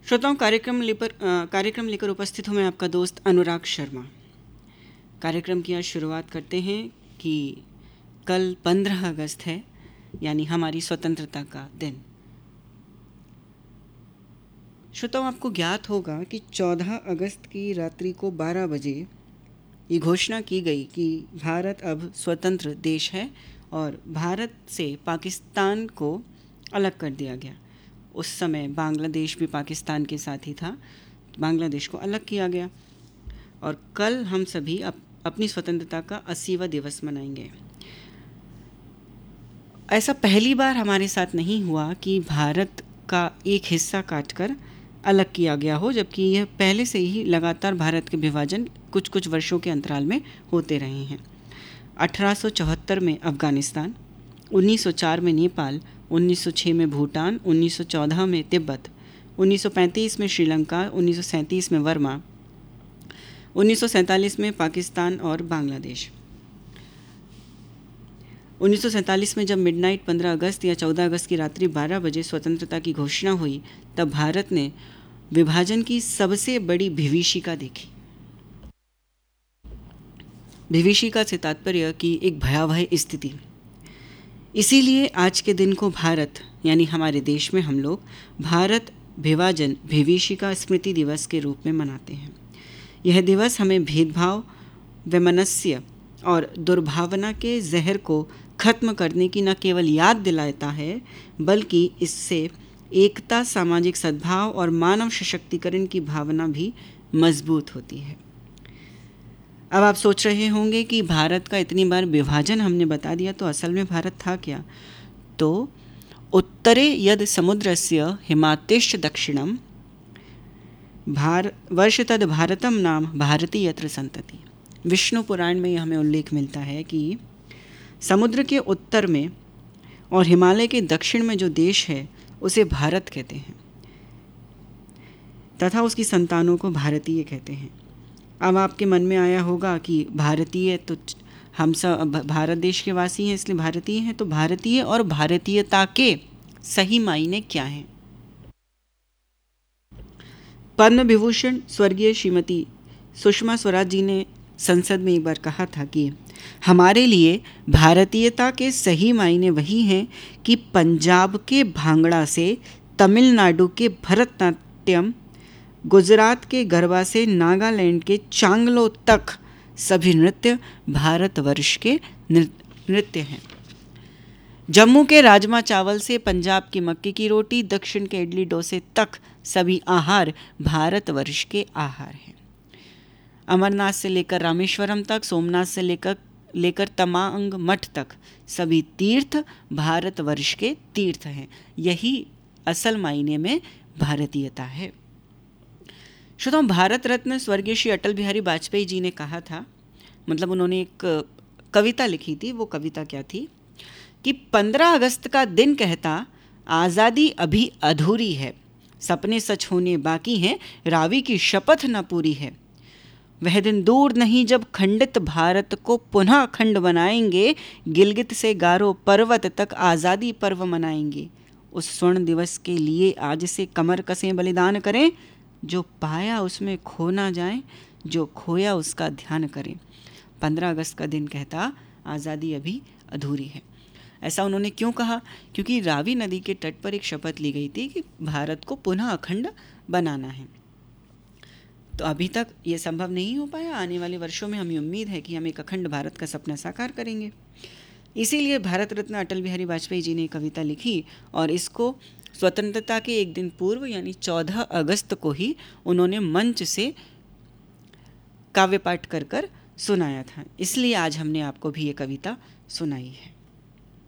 श्रोताओं, कार्यक्रम लेकर उपस्थित हूँ मैं आपका दोस्त अनुराग शर्मा। कार्यक्रम की आज शुरुआत करते हैं कि कल 15 अगस्त है, यानी हमारी स्वतंत्रता का दिन। श्रोताओं, आपको ज्ञात होगा कि 14 अगस्त की रात्रि को 12 बजे ये घोषणा की गई कि भारत अब स्वतंत्र देश है और भारत से पाकिस्तान को अलग कर दिया गया। उस समय बांग्लादेश भी पाकिस्तान के साथ ही था, बांग्लादेश को अलग किया गया और कल हम सभी अपनी स्वतंत्रता का 80वां दिवस मनाएंगे। ऐसा पहली बार हमारे साथ नहीं हुआ कि भारत का एक हिस्सा काटकर अलग किया गया हो, जबकि यह पहले से ही लगातार भारत के विभाजन कुछ कुछ वर्षों के अंतराल में होते रहे हैं। 1874 में अफ़गानिस्तान, 1904 में नेपाल, 1906 में भूटान, 1914 में तिब्बत, 1935 में श्रीलंका, 1937 में वर्मा, 1947 में पाकिस्तान और बांग्लादेश। 1947 में जब मिडनाइट 15 अगस्त या 14 अगस्त की रात्रि 12 बजे स्वतंत्रता की घोषणा हुई, तब भारत ने विभाजन की सबसे बड़ी विभीषिका देखी। विभीषिका से तात्पर्य की एक भयावह स्थिति। इसीलिए आज के दिन को भारत यानी हमारे देश में हम लोग भारत विभाजन विभीषिका स्मृति दिवस के रूप में मनाते हैं। यह दिवस हमें भेदभाव, वैमनस्य और दुर्भावना के जहर को खत्म करने की न केवल याद दिलाता है, बल्कि इससे एकता, सामाजिक सद्भाव और मानव सशक्तिकरण की भावना भी मजबूत होती है। अब आप सोच रहे होंगे कि भारत का इतनी बार विभाजन हमने बता दिया, तो असल में भारत था क्या? तो उत्तरे यद समुद्रस्य हिमात्यश्च दक्षिणम वर्षतद भारतम नाम भारती यत्र संतति। विष्णु पुराण में हमें उल्लेख मिलता है कि समुद्र के उत्तर में और हिमालय के दक्षिण में जो देश है उसे भारत कहते हैं तथा उसकी संतानों को भारतीय कहते हैं। अब आपके मन में आया होगा कि भारतीय तो हम सब भारत देश के वासी हैं इसलिए भारतीय हैं, तो भारतीय और भारतीयता के सही मायने क्या हैं? पद्म विभूषण स्वर्गीय श्रीमती सुषमा स्वराज जी ने संसद में एक बार कहा था कि हमारे लिए भारतीयता के सही मायने वही हैं कि पंजाब के भांगड़ा से तमिलनाडु के भरतनाट्यम, गुजरात के गरबा से नागालैंड के चांगलो तक सभी नृत्य भारतवर्ष के नृत्य हैं। जम्मू के राजमा चावल से पंजाब की मक्के की रोटी, दक्षिण के इडली डोसे तक सभी आहार भारतवर्ष के आहार हैं। अमरनाथ से लेकर रामेश्वरम तक, सोमनाथ से लेकर तमांग मठ तक सभी तीर्थ भारतवर्ष के तीर्थ हैं। यही असल मायने में भारतीयता है। श्रोताओं, भारत रत्न स्वर्गीय श्री अटल बिहारी वाजपेयी जी ने कहा था, मतलब उन्होंने एक कविता लिखी थी। वो कविता क्या थी कि 15 अगस्त का दिन कहता आज़ादी अभी अधूरी है, सपने सच होने बाकी हैं, रावी की शपथ न पूरी है। वह दिन दूर नहीं जब खंडित भारत को पुनः अखंड बनाएंगे, गिलगित से गारो पर्वत तक आज़ादी पर्व मनाएंगे। उस स्वर्ण दिवस के लिए आज से कमर कसें बलिदान करें, जो पाया उसमें खो ना जाए, जो खोया उसका ध्यान करें। 15 अगस्त का दिन कहता आज़ादी अभी अधूरी है। ऐसा उन्होंने क्यों कहा? क्योंकि रावी नदी के तट पर एक शपथ ली गई थी कि भारत को पुनः अखंड बनाना है। तो अभी तक ये संभव नहीं हो पाया। आने वाले वर्षों में हमें उम्मीद है कि हम एक अखंड भारत का सपना साकार करेंगे। इसीलिए भारत रत्न अटल बिहारी वाजपेयी जी ने कविता लिखी और इसको स्वतंत्रता के एक दिन पूर्व यानी 14 अगस्त को ही उन्होंने मंच से काव्य पाठ कर सुनाया था। इसलिए आज हमने आपको भी ये कविता सुनाई है।